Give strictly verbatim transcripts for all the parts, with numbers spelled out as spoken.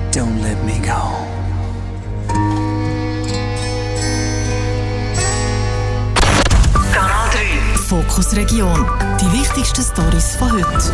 Don't let me go. Kanal drei. Fokus Region. Die wichtigsten Storys von heute.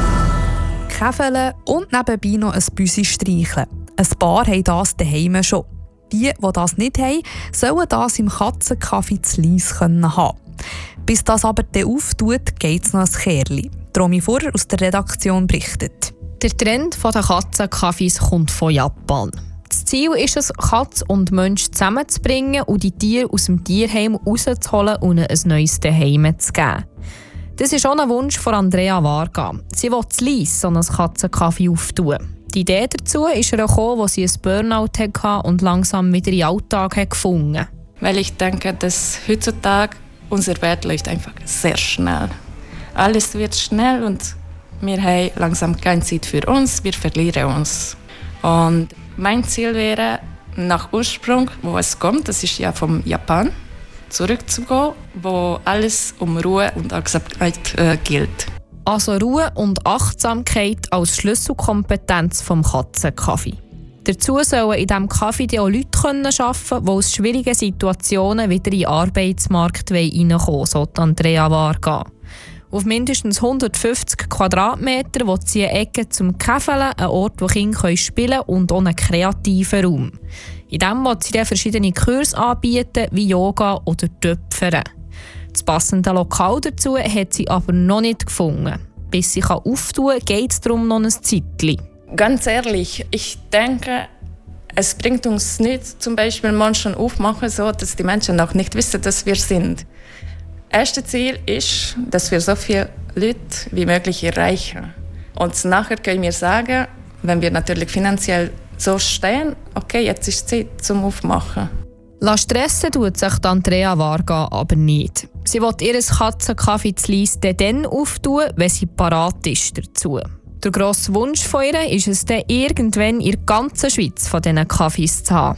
Käfeln und nebenbei noch ein Büsi streicheln. Ein paar haben das daheim schon. Die, die das nicht haben, sollen das im Katzenkaffee zu Lies haben. Bis das aber dann auftut, geht es noch ein Kerli. Romy Furrer aus der Redaktion berichtet. Der Trend der Katzenkaffees kommt von Japan. Das Ziel ist es, Katz und Mensch zusammenzubringen und die Tiere aus dem Tierheim rauszuholen und ihnen ein neues Zuhause zu geben. Das ist auch ein Wunsch von Andrea Varga. Sie will zu Lies so einen Katzenkaffee auftun. Die Idee dazu ist ihr gekommen, als sie ein Burnout hatte und langsam wieder in den Alltag gefunden hat. Weil ich denke, dass heutzutage unsere Welt läuft einfach sehr schnell. Alles wird schnell und wir haben langsam keine Zeit für uns, wir verlieren uns. Und mein Ziel wäre, nach Ursprung, wo es kommt, das ist ja vom Japan, zurückzugehen, wo alles um Ruhe und Achtsamkeit äh, gilt. Also Ruhe und Achtsamkeit als Schlüsselkompetenz vom Katzenkaffee. Dazu sollen in diesem Kaffee auch Leute arbeiten können, die aus schwierigen Situationen wieder in den Arbeitsmarkt reinkommen wollen, so Andrea Varga. Auf mindestens hundertfünfzig Quadratmeter will sie eine Ecke zum Käfeln, einen Ort, wo Kinder spielen können und auch einen kreativen Raum. In diesem will sie dann verschiedene Kurse anbieten, wie Yoga oder Töpfern. Das passende Lokal dazu hat sie aber noch nicht gefunden. Bis sie auftun kann, geht es darum noch ein Zeitchen. Ganz ehrlich, ich denke, es bringt uns nicht, zum Beispiel Menschen aufmachen, so dass die Menschen noch nicht wissen, dass wir sind. Das erste Ziel ist, dass wir so viele Leute wie möglich erreichen. Und nachher können wir sagen, wenn wir natürlich finanziell so stehen, okay, jetzt ist Zeit zum Aufmachen. La stressen tut sich Andrea Varga aber nicht. Sie will ihr Katzenkaffee zu Lies dann auftun, wenn sie parat ist dazu. Der grosse Wunsch von ihr ist es dann, irgendwann in der ganzen Schweiz von diesen Kaffees zu haben.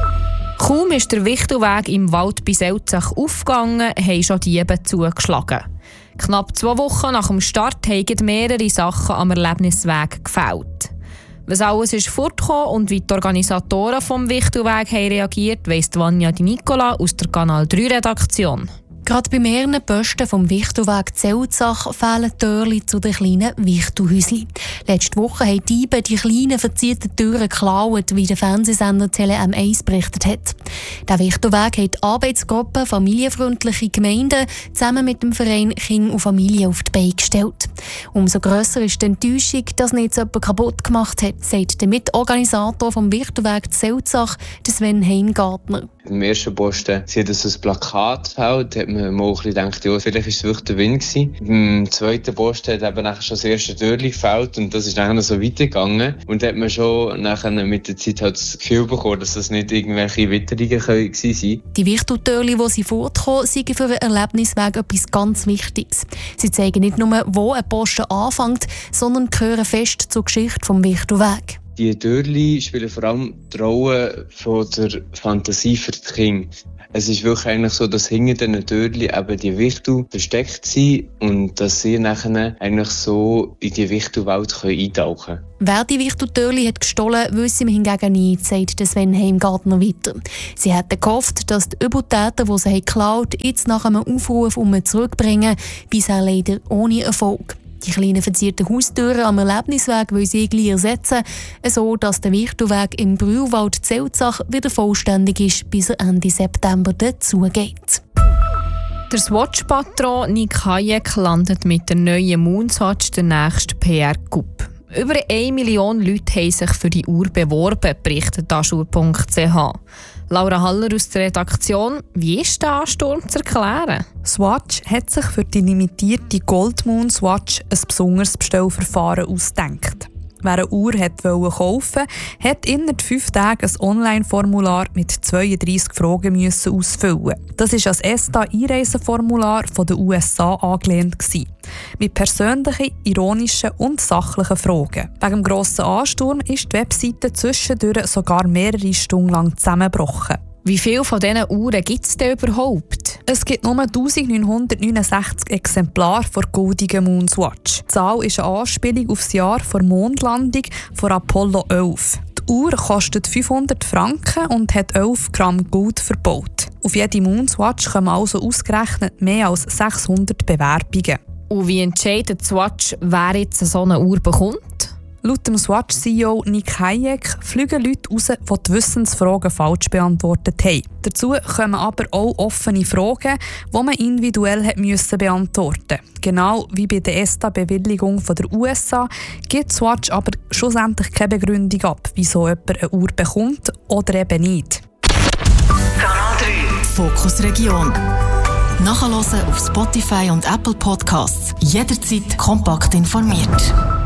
Kaum ist der Wichtelweg im Wald bei Selzach aufgegangen, haben schon Diebe zugeschlagen. Knapp zwei Wochen nach dem Start haben mehrere Sachen am Erlebnisweg gefällt. Was alles ist fortgekommen und wie die Organisatoren vom Wichtelweg haben reagiert, weiss Vanja Di Nicola aus der Kanal drei Redaktion. Gerade bei mehreren Posten vom Wichtelweg Zelzach fehlen Türchen zu den kleinen Wichtelhäuschen. Letzte Woche haben die Diebe die kleinen verzierten Türen geklaut, wie der Fernsehsender Tele M eins berichtet hat. Der Wichtelweg hat die Arbeitsgruppe Familienfreundliche Gemeinden zusammen mit dem Verein Kind und Familie auf die Beine gestellt. Umso grösser ist die Enttäuschung, dass nicht jemand kaputt gemacht hat, sagt der Mitorganisator vom Wichtelweg Zelzach, Sven Heimgartner. Im ersten Posten sieht es ein Plakat hält, hat man mal ein bisschen gedacht, ja, vielleicht war es wirklich der Wind gewesen. Im zweiten Posten hat eben nachher schon das erste Türchen gefällt und das ist dann so weitergegangen. Und da hat man schon nachher mit der Zeit halt das Gefühl bekommen, dass das nicht irgendwelche Witterungen gewesen sind. Die Wichteltürchen, die sie fortkommen, sind für einen Erlebnisweg etwas ganz Wichtiges. Sie zeigen nicht nur, wo ein Posten anfängt, sondern gehören fest zur Geschichte des Wichtelwegs. Die Türchen spielen vor allem die Rolle von der Fantasie für die Kinder. Es ist wirklich eigentlich so, dass hinter diesen Türchen eben die Wichtel versteckt sind und dass sie nachher eigentlich so in die Wichtelwelt eintauchen können. Wer die Wichteltürchen hat gestohlen, wissen wir hingegen nicht, sagt Sven Heimgartner weiter. Sie hätten gehofft, dass die Übeltäter, die sie geklaut haben, jetzt nach einem Aufruf um sie zurückbringen, bisher leider ohne Erfolg. Die kleinen verzierten Haustüren am Erlebnisweg wollen sie gleich ersetzen, so dass der Wichtelweg im Brühlwald Zelzach wieder vollständig ist, bis er Ende September dazugeht. Der Swatch-Patron Nick Hayek landet mit der neuen Moonswatch der nächste P R-Coup. Über eine Million Leute haben sich für die Uhr beworben, berichtet aschur punkt c h. Laura Haller aus der Redaktion, wie ist der Ansturm zu erklären? Swatch hat sich für die limitierte Gold Moon Swatch ein besonderes Bestellverfahren ausgedacht. Wer eine Uhr wollte kaufen, hat innerhalb fünf Tagen ein Online-Formular mit zweiunddreissig Fragen müssen ausfüllen. Das war das ESTA-Einreiseformular der U S A angelehnt, mit persönlichen, ironischen und sachlichen Fragen. Wegen dem grossen Ansturm ist die Webseite zwischendurch sogar mehrere Stunden lang zusammengebrochen. Wie viele von diesen Uhren gibt es denn überhaupt? Es gibt nur neunzehnhundertneunundsechzig Exemplare der goldigen Moonswatch. Die Zahl ist eine Anspielung auf das Jahr der Mondlandung von Apollo elf. Die Die Uhr kostet fünfhundert Franken und hat elf Gramm Gold verbaut. Auf jede Moonswatch kommen also ausgerechnet mehr als sechshundert Bewerbungen. Und wie entscheidet Swatch, wer jetzt so eine Uhr bekommt? Laut dem Swatch-C E O Nick Hayek fliegen Leute raus, die die Wissensfragen falsch beantwortet haben. Dazu kommen aber auch offene Fragen, die man individuell hat müssen beantworten musste. Genau wie bei der E S T A-Bewilligung der U S A gibt Swatch aber schlussendlich keine Begründung ab, wieso jemand eine Uhr bekommt oder eben nicht. Kanal drei Fokus Region. Nachhören auf Spotify und Apple Podcasts. Jederzeit kompakt informiert.